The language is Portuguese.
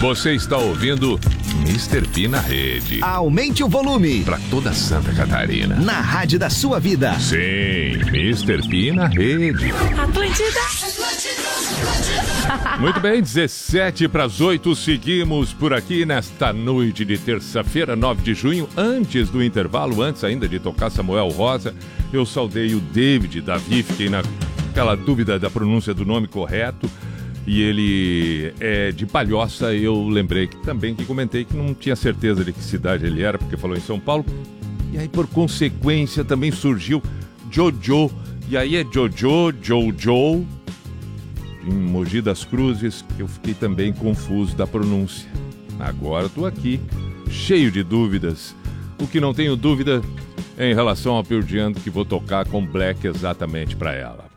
Você está ouvindo Mr. P na rede. Aumente o volume. Para toda Santa Catarina. Na rádio da sua vida. Sim, Mr. P na rede. Atlântida. Muito bem, 7:17, seguimos por aqui nesta noite de terça-feira, 9 de junho, antes do intervalo, antes ainda de tocar Samuel Rosa, eu saudei o David Davi, fiquei naquela dúvida da pronúncia do nome correto, e ele é de Palhoça. Eu lembrei que comentei que não tinha certeza de que cidade ele era, porque falou em São Paulo, e aí por consequência também surgiu Jojo, e aí é Jojo, em Mogi das Cruzes, que eu fiquei também confuso da pronúncia. Agora estou aqui, cheio de dúvidas. O que não tenho dúvida é em relação ao Pearl Jam, que vou tocar com Black exatamente para ela.